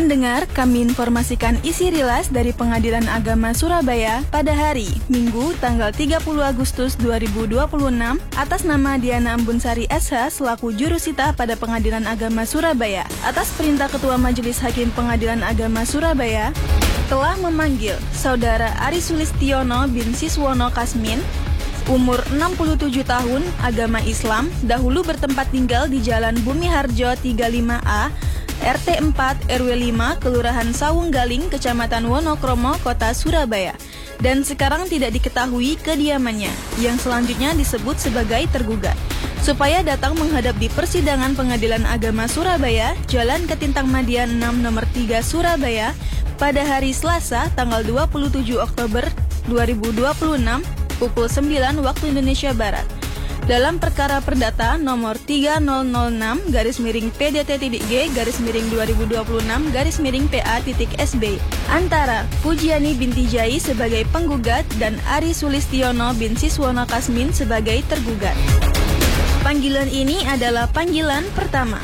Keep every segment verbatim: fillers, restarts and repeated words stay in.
Pendengar, kami informasikan isi rilas dari Pengadilan Agama Surabaya pada hari Minggu tanggal tiga puluh Agustus dua ribu dua puluh enam atas nama Diana Ambunsari S H selaku jurusita pada Pengadilan Agama Surabaya. Atas perintah Ketua Majelis Hakim Pengadilan Agama Surabaya telah memanggil Saudara Ari Sulistiono bin Siswono Kasmin, umur enam puluh tujuh tahun, agama Islam, dahulu bertempat tinggal di Jalan Bumi Harjo tiga puluh lima A, R T empat R W lima, Kelurahan Sawunggaling, Kecamatan Wonokromo, Kota Surabaya, dan sekarang tidak diketahui kediamannya, yang selanjutnya disebut sebagai tergugat, supaya datang menghadap di persidangan Pengadilan Agama Surabaya, Jalan Ketintang Madian enam nomor tiga Surabaya, pada hari Selasa tanggal dua puluh tujuh Oktober dua ribu dua puluh enam pukul sembilan waktu Indonesia Barat. Dalam perkara perdata nomor tiga nol nol enam garis miring P D T.G garis miring dua ribu dua puluh enam garis miring P A titik S B antara Pujiani binti Jai sebagai penggugat dan Ari Sulistiono bin Siswono Kasmin sebagai tergugat. Panggilan ini adalah panggilan pertama.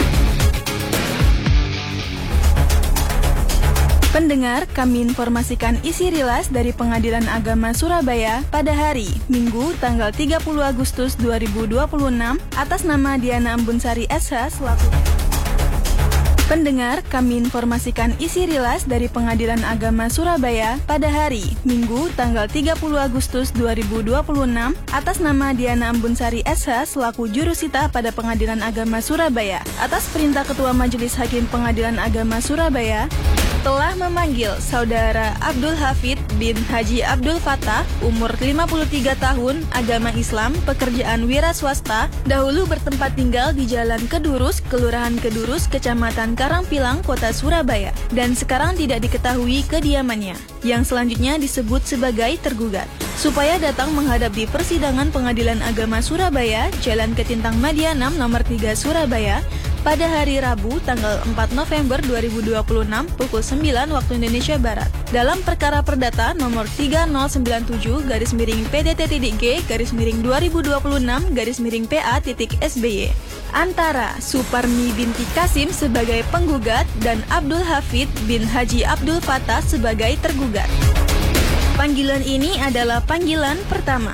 Pendengar, kami informasikan isi rilas dari Pengadilan Agama Surabaya pada hari Minggu tanggal tiga puluh Agustus dua ribu dua puluh enam atas nama Diana Ambunsari S H selaku. Pendengar, kami informasikan isi rilas dari Pengadilan Agama Surabaya pada hari Minggu tanggal tiga puluh Agustus dua ribu dua puluh enam atas nama Diana Ambunsari S H selaku jurusita pada Pengadilan Agama Surabaya. Atas perintah Ketua Majelis Hakim Pengadilan Agama Surabaya telah memanggil Saudara Abdul Hafid bin Haji Abdul Fattah, umur lima puluh tiga tahun, agama Islam, pekerjaan wira swasta, dahulu bertempat tinggal di Jalan Kedurus, Kelurahan Kedurus, Kecamatan Karangpilang, Kota Surabaya, dan sekarang tidak diketahui kediamannya, yang selanjutnya disebut sebagai tergugat, supaya datang menghadap di persidangan Pengadilan Agama Surabaya, Jalan Ketintang Madian enam nomor tiga Surabaya, pada hari Rabu tanggal empat November dua ribu dua puluh enam pukul sembilan waktu Indonesia Barat. Dalam perkara perdata nomor tiga nol sembilan tujuh garis miring P D T.G garis miring dua ribu dua puluh enam garis miring P A titik S B Y antara Suparmi binti Kasim sebagai penggugat dan Abdul Hafid bin Haji Abdul Fattah sebagai tergugat. Panggilan ini adalah panggilan pertama.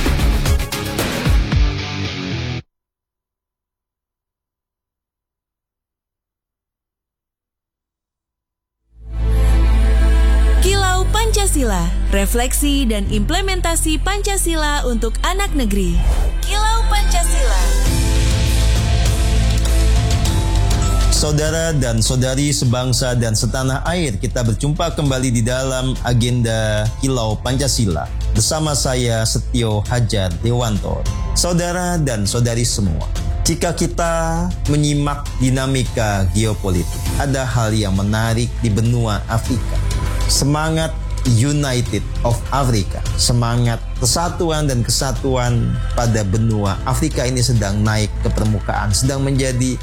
Kilau Pancasila, refleksi dan implementasi Pancasila untuk anak negeri. Kilau Pancasila. Saudara dan saudari sebangsa dan setanah air, kita berjumpa kembali di dalam agenda Kilau Pancasila bersama saya Setio Hajar Dewanto. Saudara dan saudari semua, jika kita menyimak dinamika geopolitik, ada hal yang menarik di benua Afrika. Semangat United of Africa, semangat kesatuan dan kesatuan pada benua Afrika ini sedang naik ke permukaan, sedang menjadi